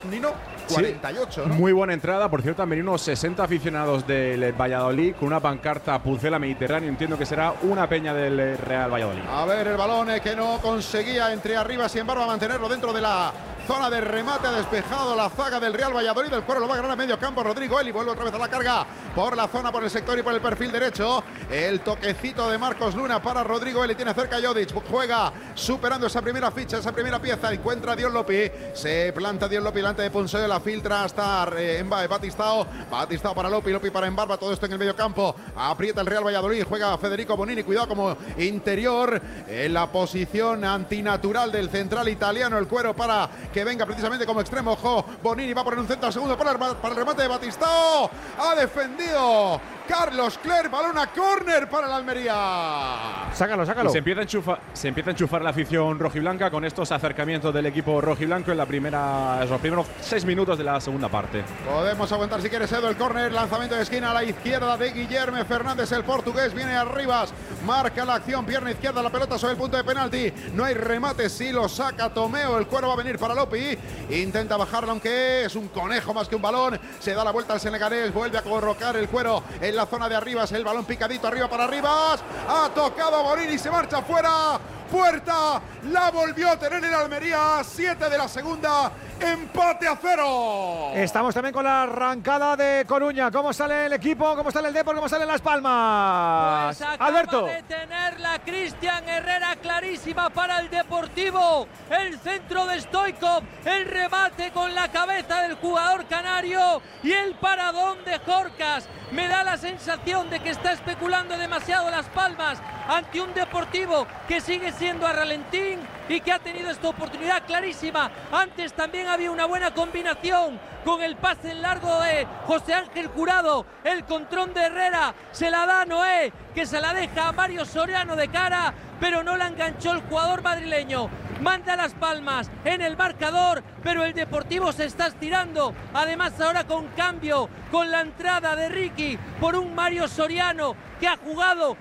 Nino, 48, sí, ¿no? Muy buena entrada, por cierto, han venido unos 60 aficionados del Valladolid con una pancarta Pucela Mediterráneo. Entiendo que será una peña del Real Valladolid. A ver, el balón que no conseguía entre arriba, sin embargo, a mantenerlo dentro de la zona de remate. Ha despejado la zaga del Real Valladolid. El cuero lo va a ganar a medio campo Rodrigo Eli. Vuelve otra vez a la carga por la zona, por el sector y por el perfil derecho. El toquecito de Marcos Luna para Rodrigo Eli. Tiene cerca a Jodic. Juega superando esa primera ficha, esa primera pieza. Encuentra a Dion Lopi. Se planta Dion Lopi delante de Ponseo. La filtra hasta Batistao. Batistao para Lopi. Lopi para Embarba. Todo esto en el medio campo. Aprieta el Real Valladolid. Juega Federico Bonini. Cuidado como interior. En la posición antinatural del central italiano. El cuero para que venga precisamente como extremo. Bonini va a poner un centro al segundo para el remate de Batistao. Ha defendido Carlos Clerc. Balón a córner para el Almería. Sácalo. Y se empieza a enchufar la afición rojiblanca con estos acercamientos del equipo rojiblanco en los primeros 6 minutos de la segunda parte. Podemos aguantar si quieres, Edu, el córner. Lanzamiento de esquina a la izquierda de Guillermo Fernández, el portugués. Viene Arribas, marca la acción, pierna izquierda, la pelota sobre el punto de penalti. No hay remate, sí lo saca Tomeo. El cuero va a venir para Lopi. Intenta bajarlo, aunque es un conejo más que un balón. Se da la vuelta al senegalés, vuelve a corrocar el cuero en la zona de Arribas. El balón picadito arriba para Arribas. Ha tocado a Bonini, se marcha fuera. Puerta, la volvió a tener el Almería. 7 de la segunda, empate a 0. Estamos también con la arrancada de Coruña. ¿Cómo sale el equipo? ¿Cómo sale el Depor? ¿Cómo salen Las Palmas? Pues acaba Alberto. de tenerla Cristian Herrera, clarísima para el Deportivo. El centro de Stoichkov, el remate con la cabeza del jugador canario y el paradón de Jorcas. Me da la sensación de que está especulando demasiado Las Palmas ante un Deportivo que sigue siendo a ralentín y que ha tenido esta oportunidad clarísima. Antes también había una buena combinación con el pase en largo de José Ángel Jurado. El control de Herrera se la da a Noé, que se la deja a Mario Soriano de cara, pero no la enganchó el jugador madrileño. Manda Las Palmas en el marcador, pero el Deportivo se está estirando. Además ahora con cambio, con la entrada de Ricky por un Mario Soriano que ha jugado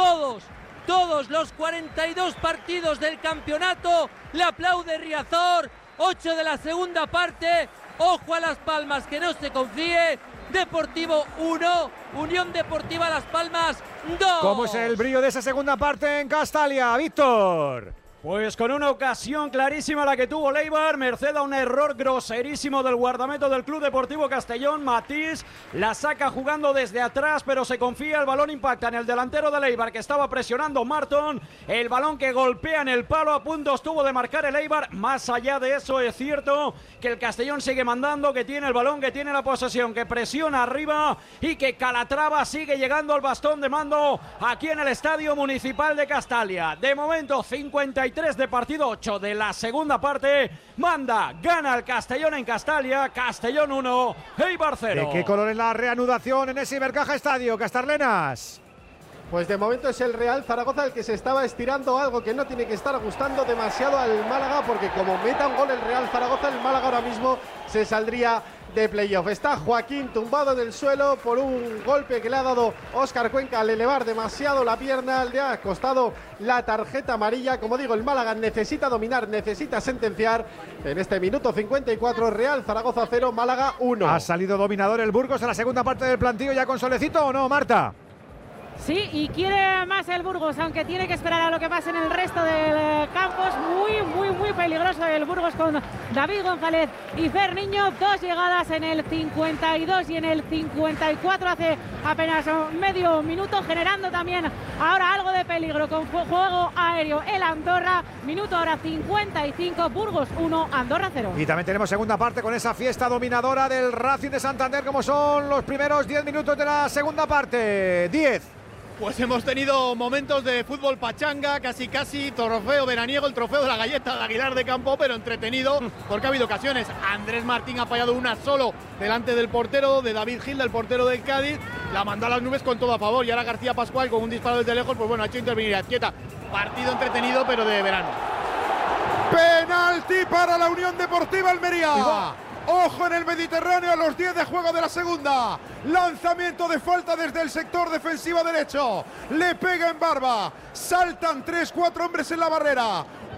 todos los 42 partidos del campeonato. Le aplaude Riazor. 8 de la segunda parte. Ojo a Las Palmas, que no se confíe. Deportivo 1, Unión Deportiva Las Palmas 2. ¿Cómo es el brillo de esa segunda parte en Castalia, Víctor? Pues con una ocasión clarísima la que tuvo Leibar, merced a un error groserísimo del guardameta del Club Deportivo Castellón, Matís, la saca jugando desde atrás, pero se confía, el balón impacta en el delantero de Leibar que estaba presionando Marton, el balón que golpea en el palo, a punto estuvo de marcar el Eibar. Más allá de eso es cierto que el Castellón sigue mandando, que tiene el balón, que tiene la posesión, que presiona arriba y que Calatrava sigue llegando al bastón de mando aquí en el Estadio Municipal de Castalia. De momento 53 de partido, 8 de la segunda parte, manda, gana el Castellón en Castalia, Castellón 1, Eibar 0. ¿De qué color es la reanudación en ese Ibercaja Estadio, Castarlenas? Pues de momento es el Real Zaragoza el que se estaba estirando, algo que no tiene que estar gustando demasiado al Málaga, porque como meta un gol el Real Zaragoza, el Málaga ahora mismo se saldría de playoff. Está Joaquín tumbado en el suelo por un golpe que le ha dado Óscar Cuenca al elevar demasiado la pierna, le ha costado la tarjeta amarilla. Como digo, el Málaga necesita dominar, necesita sentenciar. En este minuto 54, Real Zaragoza 0, Málaga 1. ¿Ha salido dominador el Burgos en la segunda parte del plantillo ya con Solecito o no, Marta? Sí, y quiere más el Burgos, aunque tiene que esperar a lo que pase en el resto del campo. Es muy peligroso el Burgos con David González y Fer Niño. 2 llegadas en el 52 y en el 54, hace apenas medio minuto, generando también ahora algo de peligro con juego aéreo el Andorra. Minuto ahora 55, Burgos 1, Andorra 0. Y también tenemos segunda parte con esa fiesta dominadora del Racing de Santander, como son los primeros 10 minutos de la segunda parte. 10. Pues hemos tenido momentos de fútbol pachanga, casi trofeo veraniego, el trofeo de la galleta de Aguilar de Campo, pero entretenido porque ha habido ocasiones. Andrés Martín ha fallado una solo delante del portero, de David Gil, del portero del Cádiz, la mandó a las nubes con todo a favor, y ahora García Pascual con un disparo desde lejos, pues bueno, ha hecho intervenir a Azquieta. Partido entretenido, pero de verano. Penalti para la Unión Deportiva Almería. Ojo en el Mediterráneo a los 10 de juego de la segunda. Lanzamiento de falta desde el sector defensivo derecho. Le pega en barba. Saltan 3-4 hombres en la barrera.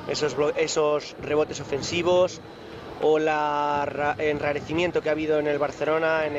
esos rebotes ofensivos o el enrarecimiento que ha habido en el Barcelona, en